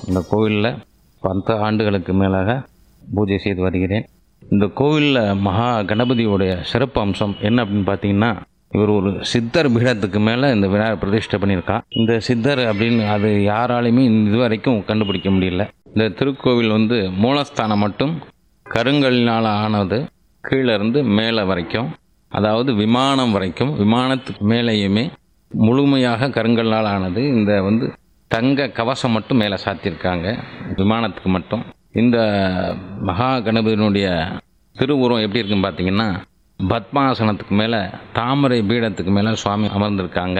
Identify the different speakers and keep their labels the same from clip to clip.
Speaker 1: இந்த கோவிலில் 10 ஆண்டுகளுக்கு மேலாக பூஜை செய்து வருகிறேன். இந்த கோவிலில் மகா கணபதியோடைய சிறப்பு அம்சம் என்ன அப்படின்னு பார்த்தீங்கன்னா, இவர் ஒரு சித்தர் பீடத்துக்கு மேலே இந்த விநாயகர் பிரதிஷ்டை பண்ணியிருக்கான். இந்த சித்தர் அப்படின்னு அது யாராலையுமே இதுவரைக்கும் கண்டுபிடிக்க முடியல. இந்த திருக்கோவில் மூலஸ்தானம் மட்டும் கருங்கல்லினால் ஆனது, கீழே இருந்து மேலே வரைக்கும், அதாவது விமானம் வரைக்கும், விமானத்துக்கு மேலேயுமே முழுமையாக கருங்கல்லால் ஆனது. இந்த தங்க கவசம் மட்டும் மேலே சாத்தியிருக்காங்க விமானத்துக்கு மட்டும். இந்த மகா கணபதியினுடைய திருவுருவம் எப்படி இருக்குன்னு பார்த்தீங்கன்னா, பத்மாசனத்துக்கு மேலே தாமரை பீடத்துக்கு மேலே சுவாமி அமர்ந்திருக்காங்க.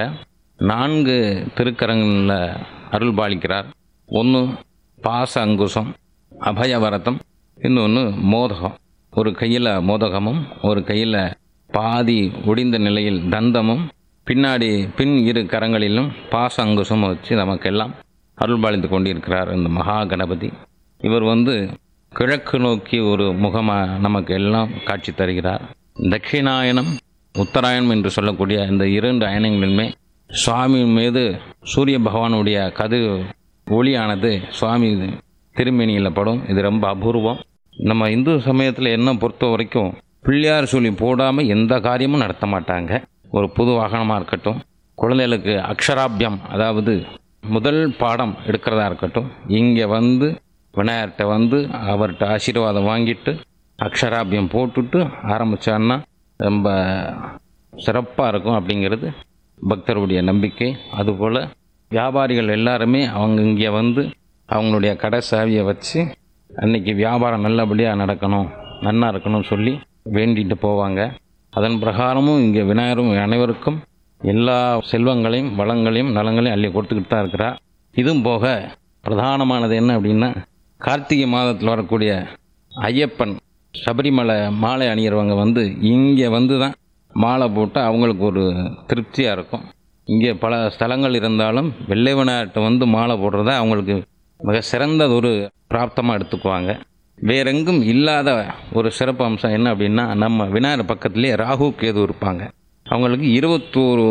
Speaker 1: 4 திருக்கரங்களில் அருள் பாலிக்கிறார். ஒன்று பாச அங்குசம், அபயவரதம், இன்னொன்று மோதகம். ஒரு கையில் மோதகமும் ஒரு கையில் பாதி ஒடிந்த நிலையில் தந்தமும், பின்னாடி பின் 2 கரங்களிலும் பாச அங்குசம் வச்சு நமக்கெல்லாம் அருள் பாலித்து கொண்டிருக்கிறார் இந்த மகா கணபதி. இவர் கிழக்கு நோக்கி ஒரு முகமாக நமக்கு எல்லாம் காட்சி தருகிறார். தட்சிணாயனம், உத்தராயணம் என்று சொல்லக்கூடிய இந்த 2 அயனங்களிலுமே சுவாமி மீது சூரிய பகவானுடைய கதிர் ஒளியானது சுவாமி திருமேனியில் படும். இது ரொம்ப அபூர்வம். நம்ம இந்து சமயத்தில் என்ன பொறுத்த வரைக்கும் பிள்ளையார் சொல்லி போடாமல் எந்த காரியமும் நடத்த மாட்டாங்க. ஒரு புது வாகனமாக இருக்கட்டும், குழந்தைகளுக்கு அக்ஷராபியம் அதாவது முதல் பாடம் எடுக்கிறதா இருக்கட்டும், இங்கே விநாயகர்கிட்ட அவர்கிட்ட ஆசீர்வாதம் வாங்கிட்டு அக்ஷராபியம் போட்டுட்டு ஆரம்பித்தான்னா ரொம்ப சிறப்பாக இருக்கும் அப்படிங்கிறது பக்தருடைய நம்பிக்கை. அதுபோல் வியாபாரிகள் எல்லாருமே அவங்க இங்கே அவங்களுடைய கடை சாவியை வச்சு அன்றைக்கி வியாபாரம் நல்லபடியாக நடக்கணும், நன்னா இருக்கணும்னு சொல்லி வேண்டிட்டு போவாங்க. அதன் பிரகாரமும் இங்கே விநாயகரும் அனைவருக்கும் எல்லா செல்வங்களையும் வளங்களையும் நலங்களையும் அள்ளி கொடுத்துக்கிட்டு தான் இருக்கிறார். இதுவும் போக பிரதானமானது என்ன அப்படின்னா, கார்த்திகை மாதத்தில் வரக்கூடிய ஐயப்பன் சபரிமலை மாலை அணியிறவங்க இங்கே தான் மாலை போட்டு அவங்களுக்கு ஒரு திருப்தியாக இருக்கும். இங்கே பல ஸ்தலங்கள் இருந்தாலும் வெள்ளை விநாயகர்கிட்ட மாலை போடுறத அவங்களுக்கு மிக சிறந்த ஒரு பிராப்தமாக எடுத்துக்குவாங்க. வேறெங்கும் இல்லாத ஒரு சிறப்பு அம்சம் என்ன அப்படின்னா, நம்ம விநாயகர் பக்கத்துலேயே ராகு கேது இருப்பாங்க. அவங்களுக்கு 21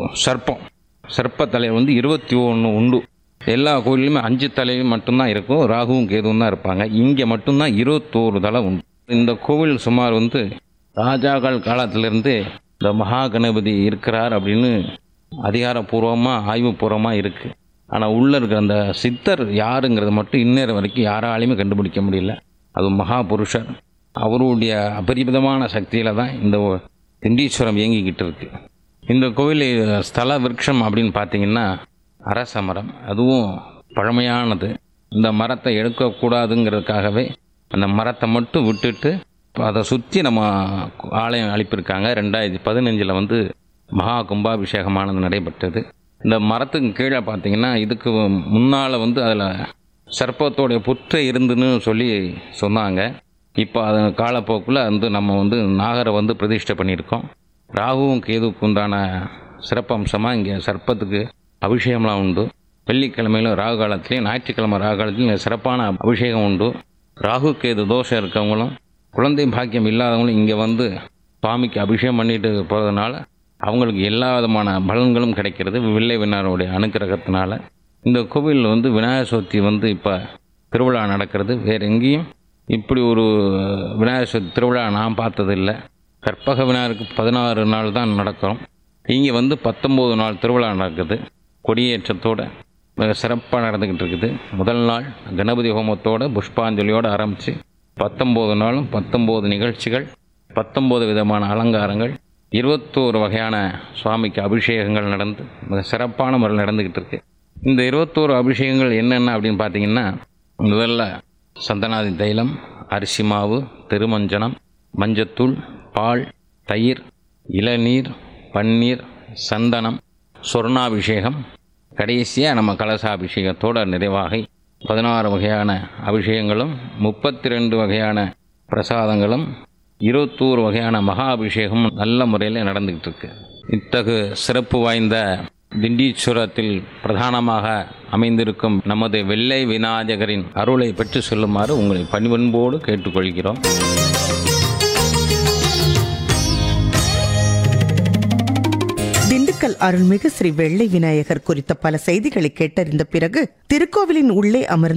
Speaker 1: சர்ப்ப தலை 21 உண்டு. எல்லா கோயிலுமே 5 தலையும் மட்டும்தான் இருக்கும், ராகுவும் கேதுவும் தான் இருப்பாங்க. இங்கே மட்டும்தான் 21 தலை உண்டு. இந்த கோவில் சுமார் ராஜாக்கள் காலத்திலிருந்து இந்த மகா கணபதி இருக்கிறார் அப்படின்னு அதிகாரப்பூர்வமாக ஆய்வுபூர்வமாக இருக்குது. ஆனால் உள்ளே இருக்கிற அந்த சித்தர் யாருங்கிறது மட்டும் இந்நேரம் வரைக்கும் யாராலையுமே கண்டுபிடிக்க முடியல. அது மகா புருஷர். அவருடைய அபரிமிதமான சக்தியில் தான் இந்த திண்டீஸ்வரம் இயங்கிக்கிட்டு இருக்கு. இந்த கோவில் ஸ்தல விருட்சம் அப்படின்னு பார்த்தீங்கன்னா அரச மரம். அதுவும் பழமையானது. இந்த மரத்தை எடுக்கக்கூடாதுங்கிறதுக்காகவே அந்த மரத்தை மட்டும் விட்டுட்டு அதை சுற்றி நம்ம ஆலயம் அளிப்பிருக்காங்க. 2015 மகா கும்பாபிஷேகமானது நடைபெற்றது. இந்த மரத்துக்கு கீழே பார்த்தீங்கன்னா இதுக்கு முன்னால் அதில் சர்ப்பத்தோடைய புற்றை இருந்துன்னு சொல்லி சொன்னாங்க. இப்போ அதன் காலப்போக்கில் நம்ம நாகரை பிரதிஷ்டை பண்ணியிருக்கோம். ராகுவும் கேதுவுக்கு உண்டான சிறப்பம்சமாக இங்கே சர்ப்பத்துக்கு அபிஷேகம்லாம் உண்டு. வெள்ளிக்கிழமையிலும் ராகு காலத்துலேயும் ஞாயிற்றுக்கிழமை ராகு காலத்துலேயும் சிறப்பான அபிஷேகம் உண்டு. ராகு கேது தோஷம் இருக்கவங்களும் குழந்தை பாக்கியம் இல்லாதவங்களும் இங்கே சுவாமிக்கு அபிஷேகம் பண்ணிட்டு போகிறதுனால அவங்களுக்கு எல்லா விதமான பலன்களும் கிடைக்கிறது வெள்ளை விநாயகருடைய அனுக்கிரகத்தினால. இந்த கோவிலில் விநாயகர் சதுர்த்தி இப்போ திருவிழா நடக்கிறது. வேறு எங்கேயும் இப்படி ஒரு விநாயகர் சதுர்த்தி திருவிழா நான் பார்த்ததில்லை. கற்பக விநாயகருக்கு 16 நாள் தான் நடக்கும். இங்கே 19 நாள் திருவிழா நடக்குது. கொடியேற்றத்தோடு மிக சிறப்பாக நடந்துக்கிட்டு இருக்குது. முதல் நாள் கணபதி ஹோமத்தோடு புஷ்பாஞ்சலியோடு ஆரம்பித்து 19 நாளும் 19 நிகழ்ச்சிகள், 19 விதமான அலங்காரங்கள், 21 வகையான சுவாமிக்கு அபிஷேகங்கள் நடந்து மிக சிறப்பான முறையில் நடந்துக்கிட்டு இருக்குது. இந்த 21 அபிஷேகங்கள் என்னென்ன அப்படின்னு பார்த்தீங்கன்னா, முதல்ல சந்தனாதி தைலம், அரிசி மாவு, திருமஞ்சனம், மஞ்சத்தூள், பால், தயிர், இளநீர், பன்னீர், சந்தனம், சொர்ணாபிஷேகம், கடைசியாக நம்ம கலசாபிஷேகத்தோடு நிறைவாகி 16 வகையான அபிஷேகங்களும் 32 வகையான பிரசாதங்களும் 21 வகையான மகா அபிஷேகமும் நல்ல முறையில் நடந்துக்கிட்டு இருக்கு. இத்தகு சிறப்பு வாய்ந்த திண்டீஸ்வரத்தில் பிரதானமாக அமைந்திருக்கும் நமது வெள்ளை விநாயகரின் அருளை பெற்று செல்லுமாறு உங்களை பணிவன்போடு கேட்டுக்கொள்கிறோம்.
Speaker 2: திண்டுக்கல் அருள்மிகு ஸ்ரீ வெள்ளை விநாயகர் குறித்த பல செய்திகளை கேட்டறிந்த பிறகு திருக்கோவிலின் உள்ளே அமர்ந்து